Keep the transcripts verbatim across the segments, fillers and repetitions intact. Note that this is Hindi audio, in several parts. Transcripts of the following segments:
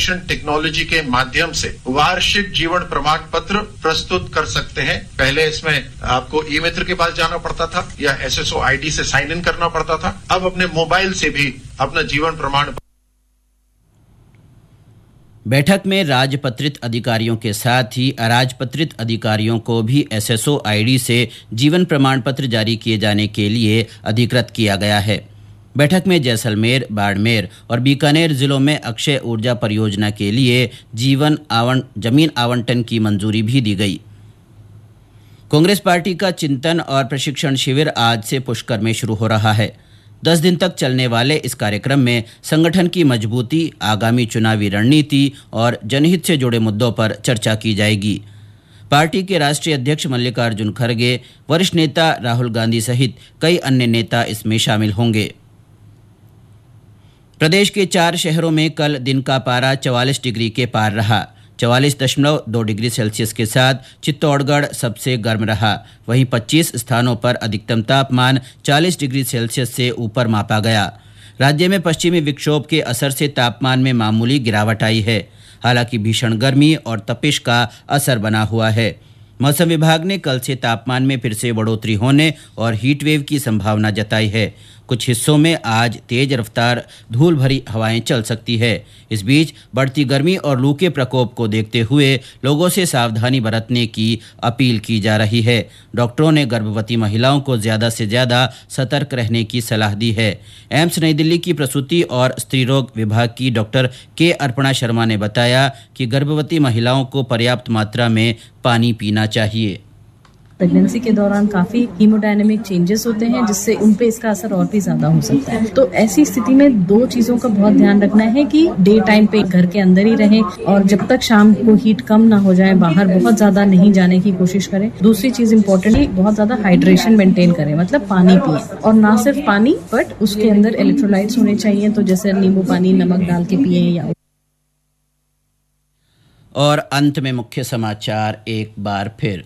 प्रशिक्षण टेक्नोलॉजी के माध्यम से वार्षिक जीवन प्रमाण पत्र प्रस्तुत कर सकते हैं। पहले इसमें आपको ई मित्र के पास जाना पड़ता था या एसएसओ आईडी से साइन इन करना पड़ता था। अब अपने मोबाइल से भी अपना जीवन प्रमाण। बैठक में राजपत्रित अधिकारियों के साथ ही अराजपत्रित अधिकारियों को भी एसएसओ आईडी से जीवन प्रमाण पत्र जारी किए जाने के लिए अधिकृत किया गया है। बैठक में जैसलमेर, बाड़मेर और बीकानेर जिलों में अक्षय ऊर्जा परियोजना के लिए जीवन आवं जमीन आवंटन की मंजूरी भी दी गई। कांग्रेस पार्टी का चिंतन और प्रशिक्षण शिविर आज से पुष्कर में शुरू हो रहा है। दस दिन तक चलने वाले इस कार्यक्रम में संगठन की मजबूती, आगामी चुनावी रणनीति और जनहित से जुड़े मुद्दों पर चर्चा की जाएगी। पार्टी के राष्ट्रीय अध्यक्ष मल्लिकार्जुन खड़गे, वरिष्ठ नेता राहुल गांधी सहित कई अन्य नेता इसमें शामिल होंगे। प्रदेश के चार शहरों में कल दिन का पारा चवालीस डिग्री के पार रहा। चवालीस दशमलव दो डिग्री सेल्सियस के साथ चित्तौड़गढ़ सबसे गर्म रहा। वहीं पच्चीस स्थानों पर अधिकतम तापमान चालीस डिग्री सेल्सियस से ऊपर मापा गया। राज्य में पश्चिमी विक्षोभ के असर से तापमान में मामूली गिरावट आई है। हालांकि भीषण गर्मी और तपिश का असर बना हुआ है। मौसम विभाग ने कल से तापमान में फिर से बढ़ोतरी होने और हीट वेव की संभावना जताई है। कुछ हिस्सों में आज तेज रफ्तार धूल भरी हवाएं चल सकती है। इस बीच बढ़ती गर्मी और लू के प्रकोप को देखते हुए लोगों से सावधानी बरतने की अपील की जा रही है। डॉक्टरों ने गर्भवती महिलाओं को ज़्यादा से ज़्यादा सतर्क रहने की सलाह दी है। एम्स नई दिल्ली की प्रसूति और स्त्री रोग विभाग की डॉक्टर के अर्पणा शर्मा ने बताया कि गर्भवती महिलाओं को पर्याप्त मात्रा में पानी पीना चाहिए। प्रेगनेंसी के दौरान काफी हीमोडायनेमिक चेंजेस होते हैं जिससे उन पे इसका असर और भी ज्यादा हो सकता है। तो ऐसी स्थिति में दो चीजों का बहुत ध्यान रखना है कि डे टाइम पे घर के अंदर ही रहें और जब तक शाम को हीट कम ना हो जाए बाहर बहुत ज्यादा नहीं जाने की कोशिश करें। दूसरी चीज इम्पोर्टेंटली बहुत ज्यादा हाइड्रेशन मेंटेन करें, मतलब पानी पिए और ना सिर्फ पानी बट उसके अंदर इलेक्ट्रोलाइट्स होने चाहिए, तो जैसे नींबू पानी नमक डाल के पिए। या और अंत में मुख्य समाचार एक बार फिर।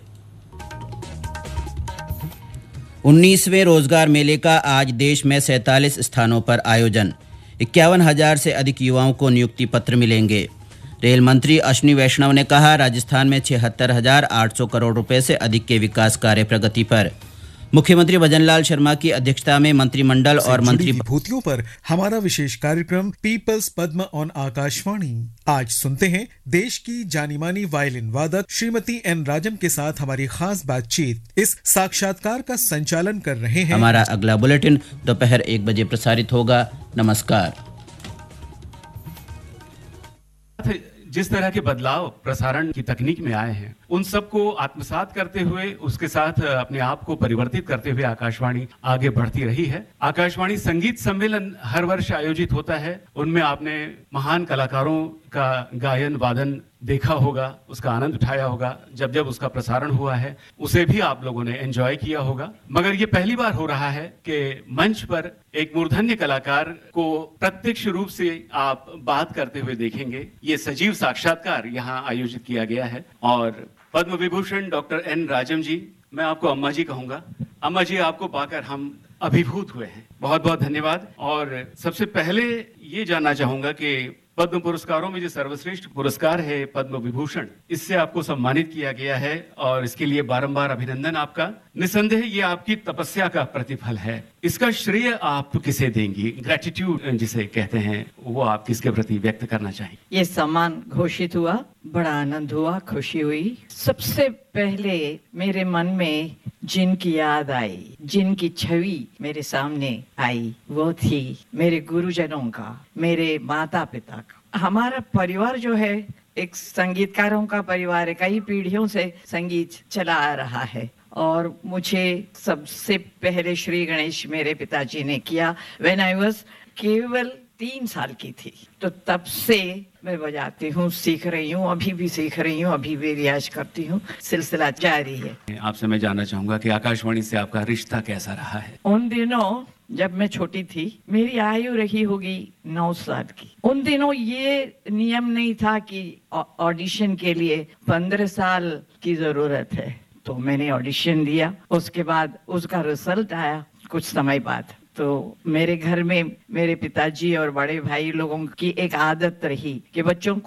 उन्नीसवें रोजगार मेले का आज देश में सैंतालीस स्थानों पर आयोजन। इक्यावन हजार से अधिक युवाओं को नियुक्ति पत्र मिलेंगे। रेल मंत्री अश्विनी वैष्णव ने कहा राजस्थान में छिहत्तर हजार आठ सौ करोड़ रुपए से अधिक के विकास कार्य प्रगति पर। मुख्यमंत्री भजनलाल शर्मा की अध्यक्षता में मंत्रिमंडल और मंत्री विभूतियों पर हमारा विशेष कार्यक्रम पीपल्स पद्म ऑन आकाशवाणी। आज सुनते हैं देश की जानी मानी वायलिन वादक श्रीमती एन राजम के साथ हमारी खास बातचीत। इस साक्षात्कार का संचालन कर रहे हैं। हमारा अगला बुलेटिन दोपहर एक बजे प्रसारित होगा। नमस्कार। जिस तरह के बदलाव प्रसारण की तकनीक में आए हैं उन सबको आत्मसात करते हुए उसके साथ अपने आप को परिवर्तित करते हुए आकाशवाणी आगे बढ़ती रही है। आकाशवाणी संगीत सम्मेलन हर वर्ष आयोजित होता है। उनमें आपने महान कलाकारों का गायन वादन देखा होगा, उसका आनंद उठाया होगा। जब जब उसका प्रसारण हुआ है उसे भी आप लोगों ने एंजॉय किया होगा। मगर ये पहली बार हो रहा है कि मंच पर एक मूर्धन्य कलाकार को प्रत्यक्ष रूप से आप बात करते हुए देखेंगे। ये सजीव साक्षात्कार यहाँ आयोजित किया गया है और पद्म विभूषण डॉक्टर एन राजम जी, मैं आपको अम्मा जी कहूंगा। अम्मा जी, आपको पाकर हम अभिभूत हुए हैं। बहुत बहुत धन्यवाद। और सबसे पहले ये जानना चाहूंगा कि पद्म पुरस्कारों में जो सर्वश्रेष्ठ पुरस्कार है पद्म विभूषण, इससे आपको सम्मानित किया गया है और इसके लिए बारंबार अभिनंदन आपका। निसंदेह ये आपकी तपस्या का प्रतिफल है। इसका श्रेय आप किसे देंगी? ग्रेटिट्यूड जिसे कहते हैं वो आप किसके प्रति व्यक्त करना चाहेंगे? ये सम्मान घोषित हुआ, बड़ा आनंद हुआ, खुशी हुई। सबसे पहले मेरे मन में जिनकी याद आई, जिनकी छवि मेरे सामने आई, वो थी मेरे गुरुजनों का, मेरे माता पिता का। हमारा परिवार जो है एक संगीतकारों का परिवार है। कई पीढ़ियों से संगीत चला आ रहा है और मुझे सबसे पहले श्री गणेश मेरे पिताजी ने किया व्हेन आई वाज केवल तीन साल की थी। तो तब से मैं बजाती हूँ, सीख रही हूँ, अभी भी सीख रही हूँ, अभी भी रियाज करती हूँ। सिलसिला जारी है। आपसे मैं जानना चाहूंगा कि आकाशवाणी से आपका रिश्ता कैसा रहा है? उन दिनों जब मैं छोटी थी, मेरी आयु रही होगी नौ साल की। उन दिनों ये नियम नहीं था कि ऑडिशन के लिए पंद्रह साल की जरूरत है। तो मैंने ऑडिशन दिया, उसके बाद उसका रिजल्ट आया कुछ समय बाद। तो मेरे घर में मेरे पिताजी और बड़े भाई लोगों की एक आदत रही कि बच्चों को